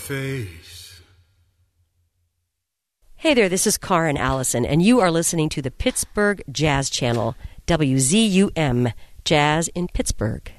face. Hey there, this is Karen Allison, and you are listening to the Pittsburgh Jazz Channel, WZUM, Jazz in Pittsburgh.